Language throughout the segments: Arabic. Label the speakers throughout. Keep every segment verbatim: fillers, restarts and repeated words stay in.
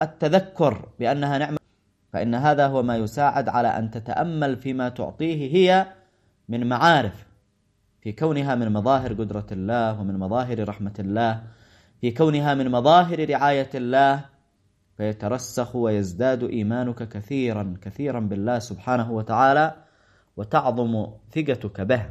Speaker 1: التذكر بأنها نعمة، فإن هذا هو ما يساعد على أن تتأمل فيما تعطيه هي من معارف، في كونها من مظاهر قدرة الله ومن مظاهر رحمة الله، في كونها من مظاهر رعاية الله، فيترسخ ويزداد إيمانك كثيرا كثيرا بالله سبحانه وتعالى، وتعظم ثقتك به.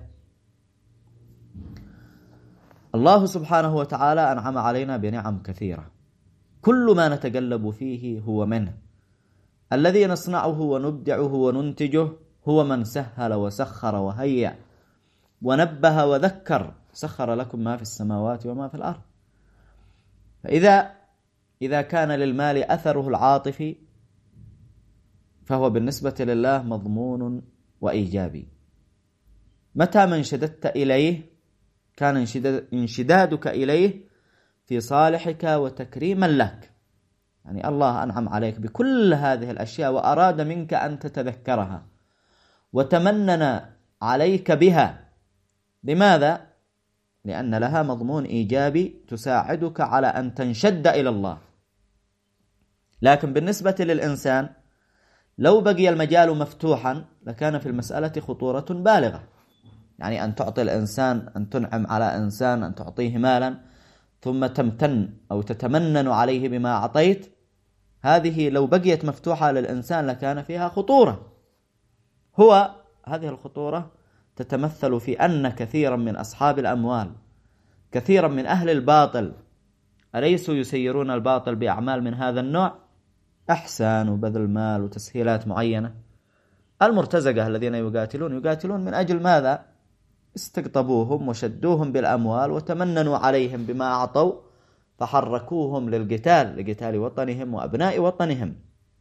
Speaker 1: الله سبحانه وتعالى أنعم علينا بنعم كثيرة، كل ما نتقلب فيه هو منه. الذي نصنعه ونبدعه وننتجه هو من سهل وسخر وهيأ ونبه وذكر، سخر لكم ما في السماوات وما في الأرض. فإذا إذا كان للمال أثره العاطفي فهو بالنسبة لله مضمون وإيجابي. متى ما انشددت إليه كان انشدادك إليه في صالحك وتكريما لك. يعني الله أنعم عليك بكل هذه الأشياء وأراد منك أن تتذكرها وتمنن عليك بها. لماذا؟ لأن لها مضمون إيجابي تساعدك على أن تنشد إلى الله. لكن بالنسبة للإنسان لو بقي المجال مفتوحا لكان في المسألة خطورة بالغة. يعني أن تعطي الإنسان، أن تنعم على إنسان، أن تعطيه مالا ثم تمتن أو تتمنن عليه بما أعطيت، هذه لو بقيت مفتوحة للإنسان لكان فيها خطورة. هو هذه الخطورة تتمثل في أن كثيرا من أصحاب الأموال، كثيرا من أهل الباطل، أليسوا يسيرون الباطل بأعمال من هذا النوع؟ إحسان وبذل مال وتسهيلات معينة. المرتزقة الذين يقاتلون يقاتلون من أجل ماذا؟ استقطبوهم وشدوهم بالأموال وتمننوا عليهم بما أعطوا فحركوهم للقتال، لقتال وطنهم وأبناء وطنهم.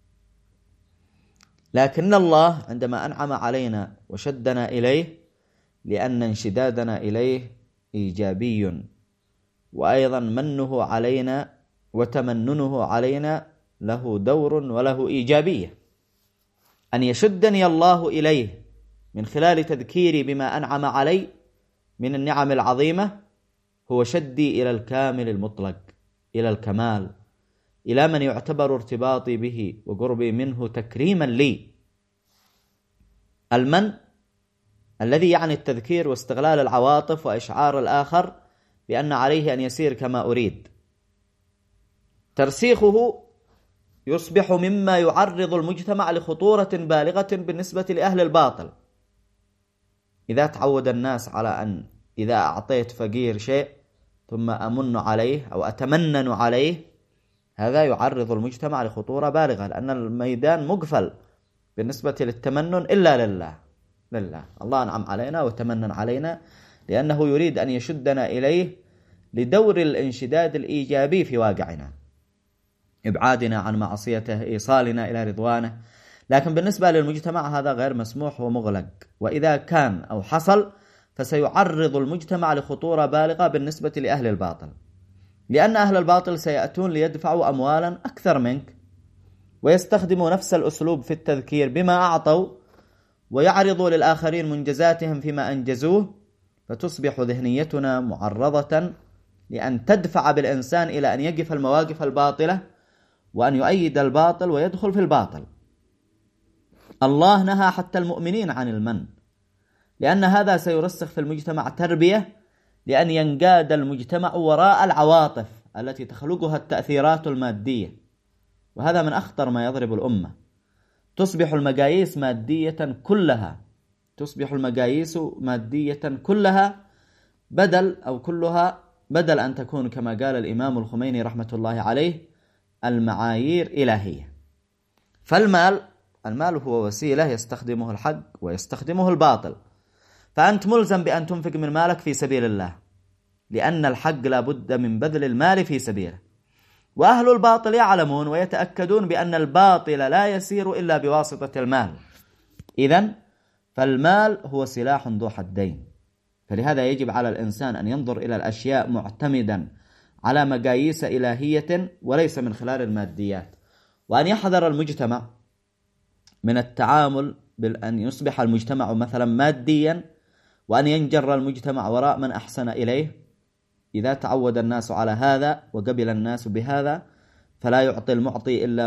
Speaker 1: لكن الله عندما أنعم علينا وشدنا إليه، لأن انشدادنا إليه إيجابي، وأيضا منه علينا وتمننه علينا له دور وله إيجابية. أن يشدني الله إليه من خلال تذكيري بما أنعم علي من النعم العظيمة هو شدي إلى الكامل المطلق، إلى الكمال، إلى من يعتبر ارتباطي به وقربي منه تكريما لي. المن الذي يعني التذكير واستغلال العواطف وإشعار الآخر بأن عليه أن يسير كما أريد. ترسيخه يصبح مما يعرض المجتمع لخطورة بالغة بالنسبة لأهل الباطل. إذا تعود الناس على أن إذا أعطيت فقير شيء ثم أمن عليه أو أتمنن عليه، هذا يعرض المجتمع لخطورة بالغة، لأن الميدان مقفل بالنسبة للتمنن إلا لله. لله الله أنعم علينا وتمنن علينا لأنه يريد أن يشدنا إليه لدور الانشداد الإيجابي في واقعنا، إبعادنا عن معصيته، إيصالنا إلى رضوانه. لكن بالنسبة للمجتمع هذا غير مسموح ومغلق، وإذا كان أو حصل فسيعرض المجتمع لخطورة بالغة بالنسبة لأهل الباطل، لأن أهل الباطل سيأتون ليدفعوا أموالا أكثر منك ويستخدموا نفس الأسلوب في التذكير بما أعطوا ويعرضوا للآخرين منجزاتهم فيما أنجزوه، فتصبح ذهنيتنا معرضة لأن تدفع بالإنسان إلى أن يقف المواقف الباطلة وأن يؤيد الباطل ويدخل في الباطل. الله نهى حتى المؤمنين عن المن، لأن هذا سيرسخ في المجتمع تربية لأن ينقاد المجتمع وراء العواطف التي تخلقها التأثيرات المادية، وهذا من أخطر ما يضرب الأمة. تصبح المقاييس مادية كلها، تصبح المقاييس مادية كلها بدل أو كلها بدل أن تكون كما قال الإمام الخميني رحمة الله عليه المعايير إلهية. فالمال المال هو وسيلة يستخدمه الحق ويستخدمه الباطل، فأنت ملزم بأن تنفق من مالك في سبيل الله، لأن الحق لا بد من بذل المال في سبيله. وأهل الباطل يعلمون ويتأكدون بأن الباطل لا يسير إلا بواسطة المال. إذن فالمال هو سلاح ذو حدين، فلهذا يجب على الإنسان أن ينظر إلى الأشياء معتمدا على مقاييس إلهية وليس من خلال الماديات، وأن يحذر المجتمع من التعامل بأن يصبح المجتمع مثلا ماديا وأن ينجر المجتمع وراء من أحسن إليه. إذا تعود الناس على هذا وقبل الناس بهذا فلا يعطي المعطي إلا